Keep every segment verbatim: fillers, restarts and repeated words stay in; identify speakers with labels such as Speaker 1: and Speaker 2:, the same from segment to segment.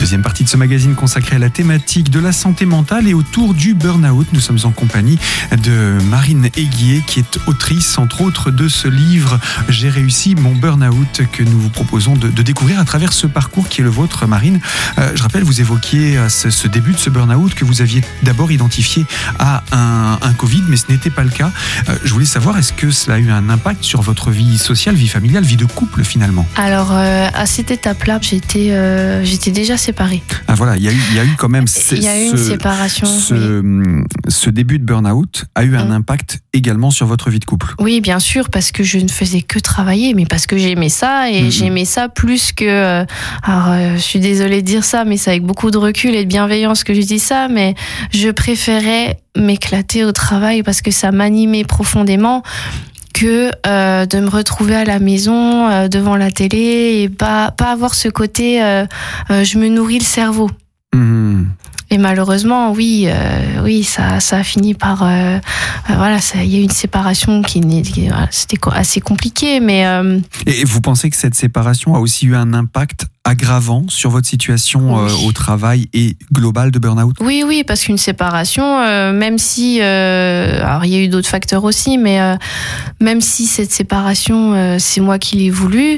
Speaker 1: Deuxième partie de ce magazine consacré à la thématique de la santé mentale et autour du burn-out. Nous sommes en compagnie de Marine Aiguier, qui est autrice, entre autres, de ce livre « J'ai réussi mon burn-out » que nous vous proposons de, de découvrir à travers ce parcours qui est le vôtre, Marine. Euh, je rappelle, vous évoquiez ce, ce début de ce burn-out que vous aviez d'abord identifié à un, un Covid, mais ce n'était pas le cas. Euh, je voulais savoir, est-ce que cela a eu un impact sur votre vie sociale, vie familiale, vie de couple finalement ?
Speaker 2: Alors, euh, à cette étape-là, j'étais, euh, j'étais déjà séparée.
Speaker 1: Ah voilà, il y a eu, il y a eu quand même ce,
Speaker 2: il y a eu une séparation.
Speaker 1: Ce, oui. ce début de burn-out a eu un mmh. impact également sur votre vie de couple.
Speaker 2: Oui, bien sûr, parce que je ne faisais que travailler, mais parce que j'aimais ça et mmh. j'aimais ça plus que. Euh, alors, euh, je suis désolée de dire ça, mais c'est avec beaucoup de recul et de bienveillance que je dis ça, mais je préférais m'éclater au travail parce que ça m'animait profondément. Que euh, de me retrouver à la maison euh, devant la télé et pas pas avoir ce côté euh, euh, je me nourris le cerveau. Mmh. Et malheureusement, oui, euh, oui, ça ça a fini par euh, euh, voilà, il y a eu une séparation qui, qui voilà, c'était assez compliqué, mais. Euh...
Speaker 1: Et vous pensez que cette séparation a aussi eu un impact aggravant sur votre situation oui. euh, au travail et globale de burn-out ?
Speaker 2: Oui, oui, parce qu'une séparation, euh, même si, euh, alors il y a eu d'autres facteurs aussi, mais euh, même si cette séparation, euh, c'est moi qui l'ai voulu,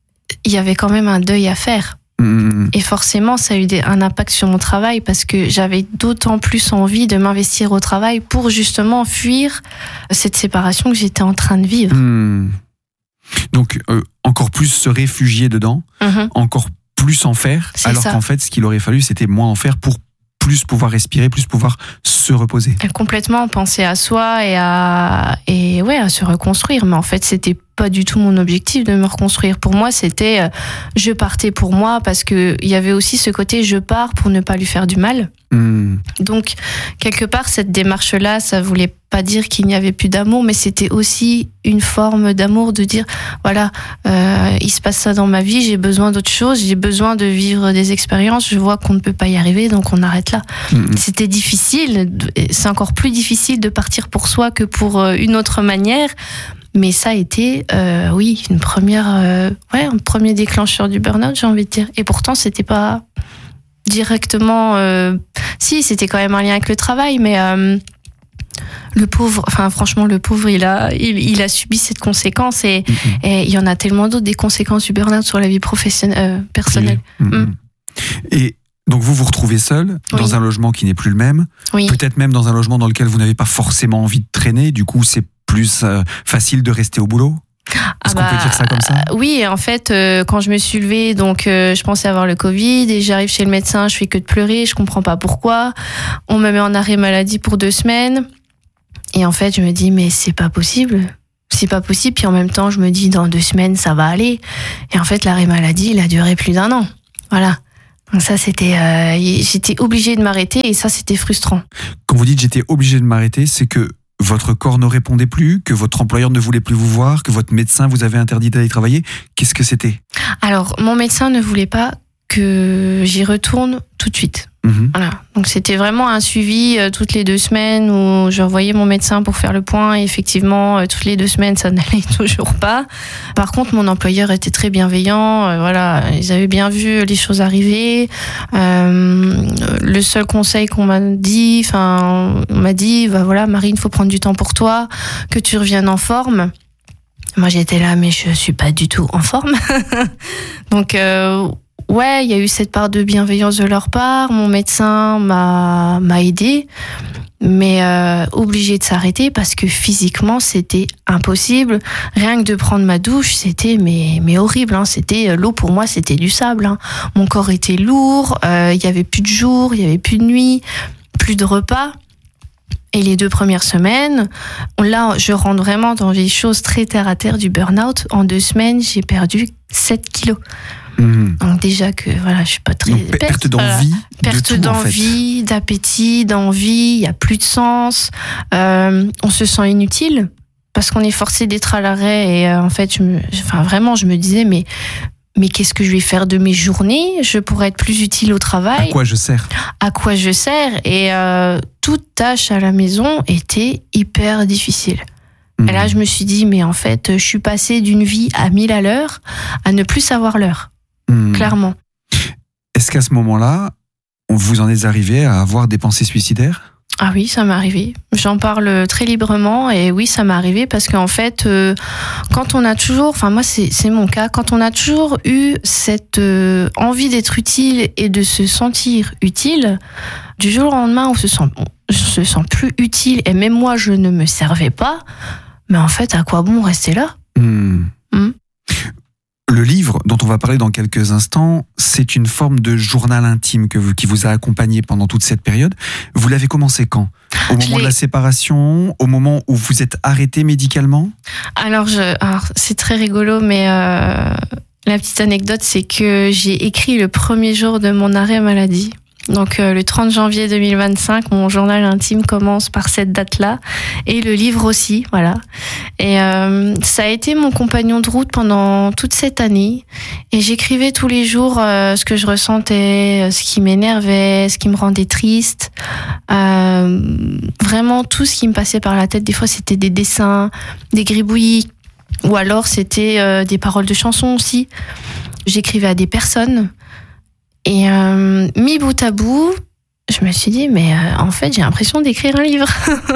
Speaker 2: il y avait quand même un deuil à faire. Mmh. Et forcément, ça a eu des, un impact sur mon travail parce que j'avais d'autant plus envie de m'investir au travail pour justement fuir cette séparation que j'étais en train de vivre. Mmh.
Speaker 1: Donc, euh, encore plus se réfugier dedans, mmh. encore plus en faire, c'est alors ça. Qu'en fait, ce qu'il aurait fallu, c'était moins en faire pour plus pouvoir respirer, plus pouvoir se reposer.
Speaker 2: Complètement, penser à soi et à, et ouais, à se reconstruire. Mais en fait, c'était pas du tout mon objectif de me reconstruire. Pour moi, c'était euh, je partais pour moi parce que il y avait aussi ce côté je pars pour ne pas lui faire du mal. Mmh. Donc, quelque part, cette démarche-là, ça voulait pas dire qu'il n'y avait plus d'amour, mais c'était aussi une forme d'amour de dire voilà, euh, il se passe ça dans ma vie, j'ai besoin d'autre chose, j'ai besoin de vivre des expériences, je vois qu'on ne peut pas y arriver, donc on arrête là. Mmh. C'était difficile, c'est encore plus difficile de partir pour soi que pour une autre manière. Mais ça a été, euh, oui, une première, euh, ouais, un premier déclencheur du burn-out, j'ai envie de dire. Et pourtant, c'était pas directement, euh, si, c'était quand même un lien avec le travail, mais euh, le pauvre, enfin, franchement, le pauvre, il a, il, il a subi cette conséquence et, mm-hmm. et il y en a tellement d'autres des conséquences du burn-out sur la vie professionnelle, euh, personnelle.
Speaker 1: Mm-hmm. Mm. Et donc vous vous retrouvez seul oui. dans un logement qui n'est plus le même, oui. peut-être même dans un logement dans lequel vous n'avez pas forcément envie de traîner. Du coup, c'est plus euh, facile de rester au boulot ? Est-ce ah bah, qu'on peut dire ça comme ça ?
Speaker 2: Oui, en fait, euh, quand je me suis levée, donc euh, je pensais avoir le Covid et j'arrive chez le médecin, je fais que de pleurer, je comprends pas pourquoi. On me met en arrêt maladie pour deux semaines et en fait, je me dis mais c'est pas possible. C'est pas possible. Puis en même temps, je me dis dans deux semaines ça va aller. Et en fait, l'arrêt maladie, il a duré plus d'un an. Voilà. Donc ça, c'était, euh, j'étais obligée de m'arrêter et ça, c'était frustrant.
Speaker 1: Quand vous dites j'étais obligée de m'arrêter, c'est que votre corps ne répondait plus, que votre employeur ne voulait plus vous voir, que votre médecin vous avait interdit d'aller travailler. Qu'est-ce que c'était ?
Speaker 2: Alors, mon médecin ne voulait pas que j'y retourne tout de suite. Mmh. Voilà. Donc, c'était vraiment un suivi euh, toutes les deux semaines où je revoyais mon médecin pour faire le point. Et effectivement, euh, toutes les deux semaines, ça n'allait toujours pas. Par contre, mon employeur était très bienveillant. Euh, voilà, ils avaient bien vu les choses arriver. Euh, le seul conseil qu'on m'a dit, enfin, on m'a dit, bah voilà, Marine, faut prendre du temps pour toi, que tu reviennes en forme. Moi, j'étais là, mais je suis pas du tout en forme. Donc, euh, ouais, il y a eu cette part de bienveillance de leur part. Mon médecin m'a m'a aidée, mais euh, obligée de s'arrêter parce que physiquement c'était impossible. Rien que de prendre ma douche, c'était mais mais horrible. Hein. C'était l'eau pour moi, c'était du sable. Hein. Mon corps était lourd. Euh, il y avait plus de jour, il y avait plus de nuit, plus de repas. Et les deux premières semaines, là, je rentre vraiment dans des choses très terre à terre du burn-out. En deux semaines, j'ai perdu sept kilos. Mmh. Donc déjà que voilà, je suis pas très
Speaker 1: Donc, perte
Speaker 2: perte,
Speaker 1: d'envie,
Speaker 2: voilà. perte
Speaker 1: de tout,
Speaker 2: d'envie,
Speaker 1: en fait.
Speaker 2: d'appétit, d'envie. Il y a plus de sens. Euh, on se sent inutile parce qu'on est forcé d'être à l'arrêt. Et euh, en fait, je me, enfin vraiment, je me disais mais mais qu'est-ce que je vais faire de mes journées ? Je pourrais être plus utile au travail.
Speaker 1: À quoi je sers ?
Speaker 2: À quoi je sers ? Et euh, toute tâche à la maison était hyper difficile. Mmh. Et là, je me suis dit mais en fait, je suis passée d'une vie à mille à l'heure à ne plus savoir l'heure. Mmh. Clairement.
Speaker 1: Est-ce Est-ce qu'à ce moment-là, vous en êtes arrivé à avoir des pensées suicidaires ?
Speaker 2: Ah oui, ça m'est arrivé. J'en parle très librement et oui, ça m'est arrivé parce qu'en fait, euh, quand on a toujours, enfin moi c'est, c'est mon cas, quand on a toujours eu cette euh, envie d'être utile et de se sentir utile, du jour au lendemain on se sent, on se sent plus utile et même moi je ne me servais pas, mais en fait à quoi bon rester là ?
Speaker 1: Mmh. Mmh. Le livre dont on va parler dans quelques instants, c'est une forme de journal intime que vous, qui vous a accompagné pendant toute cette période. Vous l'avez commencé quand ? Au moment de la séparation ? Au moment où vous êtes arrêté médicalement ?
Speaker 2: alors, je, alors, c'est très rigolo, mais euh, la petite anecdote, c'est que j'ai écrit le premier jour de mon arrêt maladie. Donc euh, le trente janvier deux mille vingt-cinq, mon journal intime commence par cette date-là et le livre aussi, voilà. Et euh, ça a été mon compagnon de route pendant toute cette année et j'écrivais tous les jours euh, ce que je ressentais, ce qui m'énervait, ce qui me rendait triste, euh, vraiment tout ce qui me passait par la tête. Des fois c'était des dessins, des gribouillis ou alors c'était euh, des paroles de chansons aussi. J'écrivais à des personnes. Et euh, mis bout à bout, je me suis dit, mais euh, en fait, j'ai l'impression d'écrire un livre.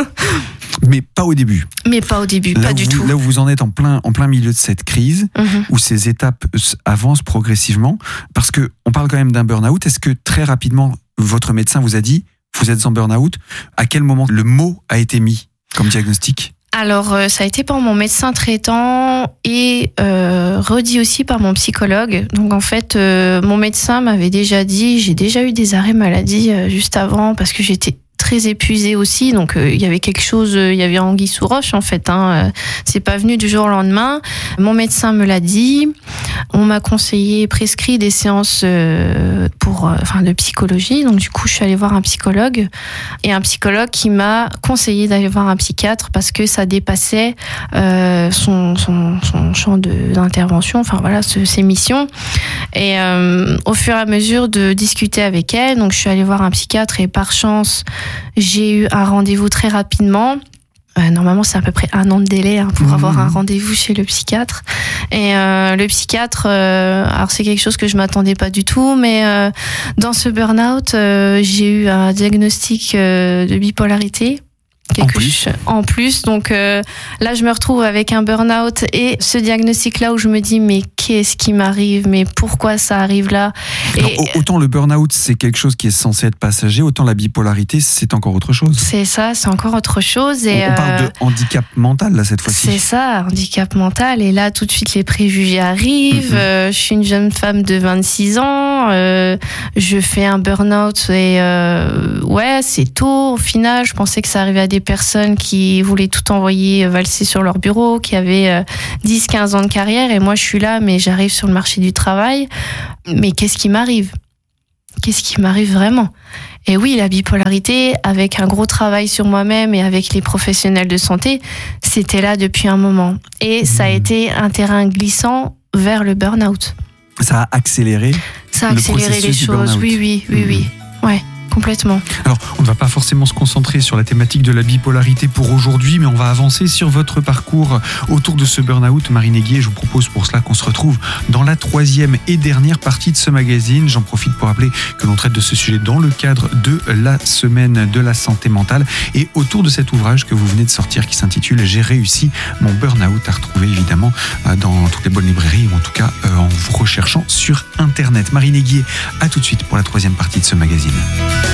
Speaker 1: Mais pas au début.
Speaker 2: Mais pas au début,
Speaker 1: là
Speaker 2: pas du
Speaker 1: vous,
Speaker 2: tout.
Speaker 1: Là où vous en êtes en plein, en plein milieu de cette crise, mm-hmm. où ces étapes avancent progressivement, parce qu'on parle quand même d'un burn-out. Est-ce que très rapidement, votre médecin vous a dit, vous êtes en burn-out ? À quel moment le mot a été mis comme diagnostic ?
Speaker 2: Alors, euh, ça a été par mon médecin traitant et euh, redit aussi par mon psychologue. Donc, en fait, euh, mon médecin m'avait déjà dit, j'ai déjà eu des arrêts maladie euh, juste avant parce que j'étais très épuisée aussi, donc il euh, y avait quelque chose, il euh, y avait anguille sous roche en fait, hein, euh, c'est pas venu du jour au lendemain. Mon médecin me l'a dit, on m'a conseillé, prescrit des séances euh, pour, euh, enfin de psychologie, donc du coup je suis allée voir un psychologue et un psychologue qui m'a conseillé d'aller voir un psychiatre parce que ça dépassait euh, son, son, son champ de, d'intervention, enfin voilà, ce, ses missions. Et euh, au fur et à mesure de discuter avec elle, donc je suis allée voir un psychiatre et par chance j'ai eu un rendez-vous très rapidement. Euh, normalement, c'est à peu près un an de délai hein, pour mmh. avoir un rendez-vous chez le psychiatre. Et euh, le psychiatre, euh, alors c'est quelque chose que je m'attendais pas du tout, mais euh, dans ce burn-out, euh, j'ai eu un diagnostic euh, de bipolarité.
Speaker 1: En plus.
Speaker 2: en plus, donc euh, là je me retrouve avec un burn-out et ce diagnostic-là où je me dis mais qu'est-ce qui m'arrive, mais pourquoi ça arrive là ? Et
Speaker 1: alors, autant le burn-out c'est quelque chose qui est censé être passager, autant la bipolarité c'est encore autre chose.
Speaker 2: C'est ça, c'est encore autre chose. Et
Speaker 1: on, on parle euh, de handicap mental là cette fois-ci.
Speaker 2: C'est ça, handicap mental. Et là tout de suite les préjugés arrivent. Mm-hmm. Euh, je suis une jeune femme de vingt-six ans, euh, je fais un burn-out et euh, ouais c'est tôt. Au final, je pensais que ça arrivait à des personnes qui voulaient tout envoyer valser sur leur bureau, qui avaient dix quinze ans de carrière et moi je suis là mais j'arrive sur le marché du travail. Mais qu'est-ce qui m'arrive ? Qu'est-ce qui m'arrive vraiment ? Et oui, la bipolarité, avec un gros travail sur moi-même et avec les professionnels de santé, c'était là depuis un moment. Et ça a été un terrain glissant vers le burn-out.
Speaker 1: Ça a accéléré
Speaker 2: Ça a accéléré les choses, oui, oui, oui, mmh. oui. Ouais. Complètement.
Speaker 1: Alors, on ne va pas forcément se concentrer sur la thématique de la bipolarité pour aujourd'hui, mais on va avancer sur votre parcours autour de ce burn-out. Marine Aiguier, je vous propose pour cela qu'on se retrouve dans la troisième et dernière partie de ce magazine. J'en profite pour rappeler que l'on traite de ce sujet dans le cadre de la semaine de la santé mentale et autour de cet ouvrage que vous venez de sortir qui s'intitule « J'ai réussi mon burn-out » à retrouver évidemment dans toutes les bonnes librairies ou en tout cas en vous recherchant sur Internet. Marine Aiguier, à tout de suite pour la troisième partie de ce magazine.